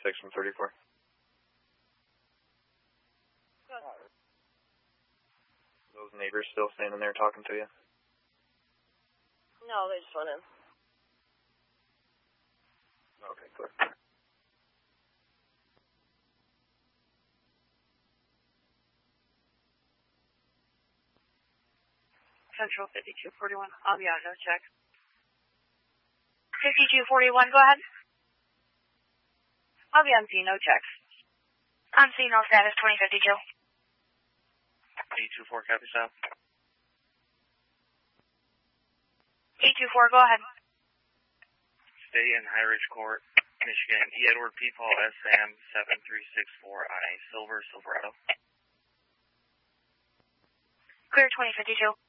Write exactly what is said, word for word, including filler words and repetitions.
six from thirty-four. Those neighbors still standing there talking to you? No, they just went in. Okay, clear. Central fifty-two forty-one. Oh, yeah, no check. fifty-two forty-one, go ahead. I'll be on scene, no checks. On scene, no status, twenty fifty-two. eight two four, copy stop. eight two four, go ahead. Stay in High Ridge Court, Michigan. E. Edward P. Paul S. Sam seven three six four on a silver Silverado. Clear twenty fifty-two.